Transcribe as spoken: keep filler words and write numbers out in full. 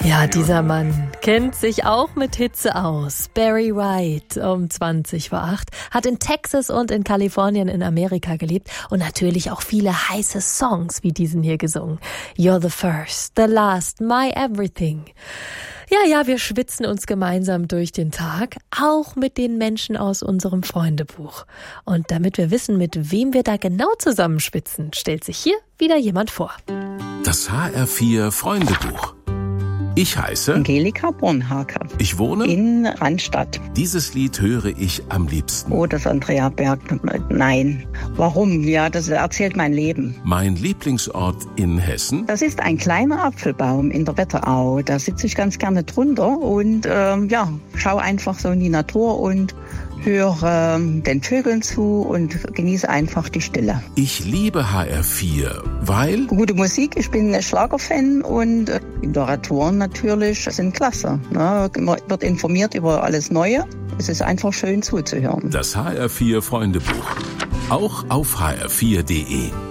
Ja, dieser Mann kennt sich auch mit Hitze aus. Barry White um zwanzig vor acht hat in Texas und in Kalifornien in Amerika gelebt und natürlich auch viele heiße Songs wie diesen hier gesungen. You're the first, the last, my everything. Ja, ja, wir schwitzen uns gemeinsam durch den Tag, auch mit den Menschen aus unserem Freundebuch. Und damit wir wissen, mit wem wir da genau zusammenschwitzen, stellt sich hier wieder jemand vor. Das H R vier Freundebuch. Ich heiße Angelika Bornhake. Ich wohne in Randstadt. Dieses Lied höre ich am liebsten. Oh, das Andrea Berg. Nein. Warum? Ja, das erzählt mein Leben. Mein Lieblingsort in Hessen? Das ist ein kleiner Apfelbaum in der Wetterau. Da sitze ich ganz gerne drunter und ähm, ja, schaue einfach so in die Natur und höre den Vögeln zu und genieße einfach die Stille. Ich liebe H R vier, weil... Gute Musik, ich bin ein Schlagerfan und äh, Literaturen natürlich sind klasse. Ne? Man wird informiert über alles Neue. Es ist einfach schön zuzuhören. Das H R vier Freundebuch. Auch auf h r vier punkt d e.